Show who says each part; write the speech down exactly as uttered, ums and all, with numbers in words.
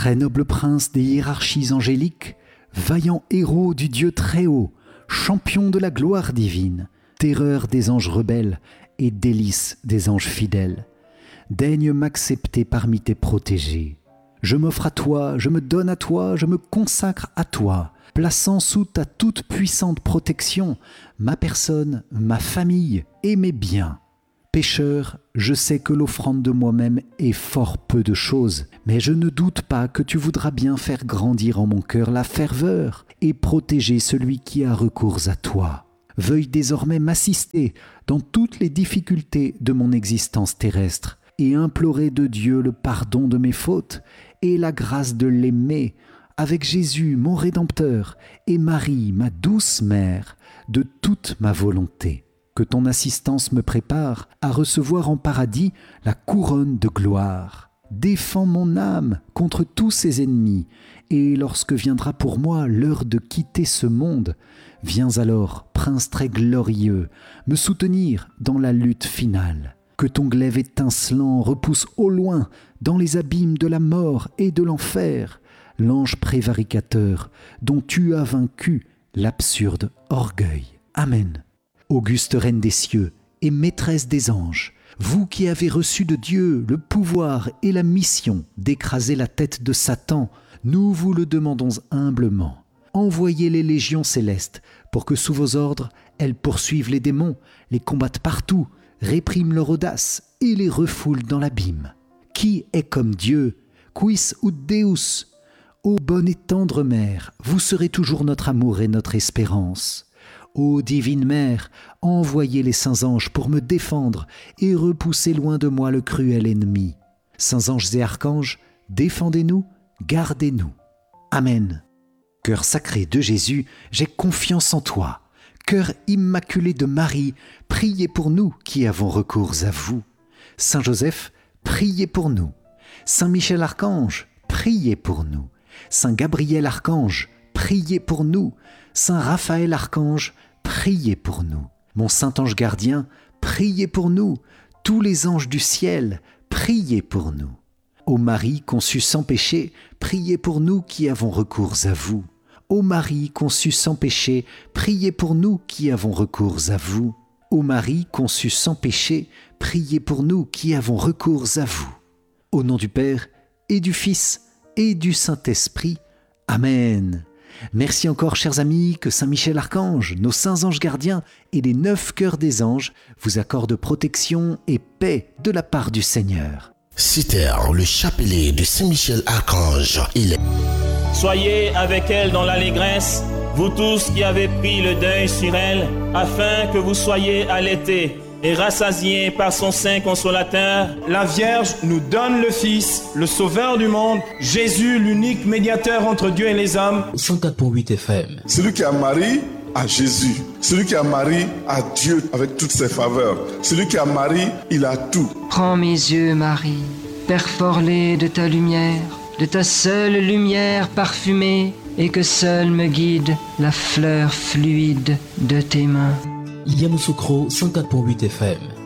Speaker 1: Très noble prince des hiérarchies angéliques, vaillant héros du Dieu très haut, champion de la gloire divine, terreur des anges rebelles et délice des anges fidèles, daigne m'accepter parmi tes protégés. Je m'offre à toi, je me donne à toi, je me consacre à toi, plaçant sous ta toute puissante protection ma personne, ma famille et mes biens. Pécheur, je sais que l'offrande de moi-même est fort peu de choses, mais je ne doute pas que tu voudras bien faire grandir en mon cœur la ferveur et protéger celui qui a recours à toi. Veuille désormais m'assister dans toutes les difficultés de mon existence terrestre et implorer de Dieu le pardon de mes fautes et la grâce de l'aimer avec Jésus, mon Rédempteur, et Marie, ma douce mère, de toute ma volonté. Que ton assistance me prépare à recevoir en paradis la couronne de gloire. Défends mon âme contre tous ses ennemis, et lorsque viendra pour moi l'heure de quitter ce monde, viens alors, prince très glorieux, me soutenir dans la lutte finale. Que ton glaive étincelant repousse au loin, dans les abîmes de la mort et de l'enfer, l'ange prévaricateur dont tu as vaincu l'absurde orgueil. Amen. Auguste reine des cieux et maîtresse des anges, vous qui avez reçu de Dieu le pouvoir et la mission d'écraser la tête de Satan, nous vous le demandons humblement. Envoyez les légions célestes pour que sous vos ordres, elles poursuivent les démons, les combattent partout, répriment leur audace et les refoulent dans l'abîme. Qui est comme Dieu? Quis ut Deus? Ô bonne et tendre mère, vous serez toujours notre amour et notre espérance. Ô divine mère, envoyez les saints anges pour me défendre et repousser loin de moi le cruel ennemi. Saints anges et archanges, défendez-nous, gardez-nous. Amen. Cœur sacré de Jésus, j'ai confiance en toi. Cœur immaculé de Marie, priez pour nous qui avons recours à vous. Saint Joseph, priez pour nous. Saint Michel Archange, priez pour nous. Saint Gabriel Archange, priez pour nous. Saint Raphaël Archange, priez pour nous. Mon saint ange gardien, priez pour nous. Tous les anges du ciel, priez pour nous. Ô Marie conçue sans péché, priez pour nous qui avons recours à vous. Ô Marie conçue sans péché, priez pour nous qui avons recours à vous. Ô Marie conçue sans péché, priez pour nous qui avons recours à vous. Au nom du Père et du Fils et du Saint-Esprit. Amen. Merci encore, chers amis, que Saint Michel Archange, nos saints anges gardiens et les neuf cœurs des anges vous accordent protection et paix de la part du Seigneur.
Speaker 2: C'était le chapelet de Saint Michel Archange. Il est...
Speaker 3: Soyez avec elle dans l'allégresse, vous tous qui avez pris le deuil sur elle, afin que vous soyez allaités et rassasiés par son sein consolateur.
Speaker 4: La Vierge nous donne le Fils, le Sauveur du monde, Jésus, l'unique médiateur entre Dieu et les hommes.
Speaker 2: cent quatre virgule huit F M.
Speaker 5: Celui qui a Marie a Jésus. Celui qui a Marie a Dieu avec toutes ses faveurs. Celui qui a Marie, il a tout.
Speaker 6: Prends mes yeux, Marie, perfore-les de ta lumière, de ta seule lumière parfumée, et que seule me guide la fleur fluide de tes mains.
Speaker 2: Yamoussoukro cent quatre virgule huit F M.